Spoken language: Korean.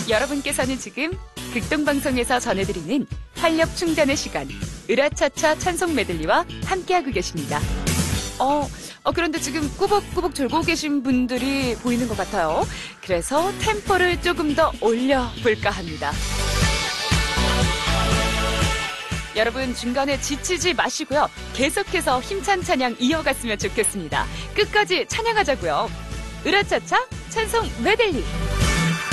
여러분께서는 지금 극동방송에서 전해드리는 활력 충전의 시간, 으라차차 찬송 메들리와 함께하고 계십니다. 그런데 지금 꾸벅꾸벅 졸고 계신 분들이 보이는 것 같아요. 그래서 템포를 조금 더 올려볼까 합니다. 여러분 중간에 지치지 마시고요. 계속해서 힘찬 찬양 이어갔으면 좋겠습니다. 끝까지 찬양하자고요. 으라차차 찬송 메들리.